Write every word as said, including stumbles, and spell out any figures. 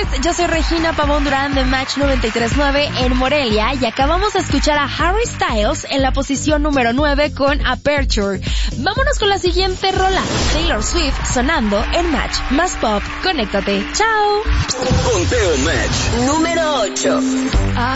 tardes, yo soy Regina Pavón Durán de Match noventa y tres punto nueve en Morelia y acabamos de escuchar a Harry Styles en la posición número nueve con Aperture. Vámonos con la siguiente rola, Taylor Swift sonando en Match más Pop. Conéctate, chao. Conteo Match número ocho.